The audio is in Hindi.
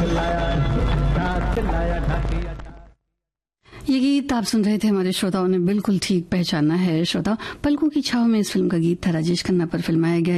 ये गीत आप सुन रहे थे, हमारे श्रोताओं ने बिल्कुल ठीक पहचाना है। श्रोताओं, पलकों की छाव में इस फिल्म का गीत था, राजेश खन्ना पर फिल्माया गया।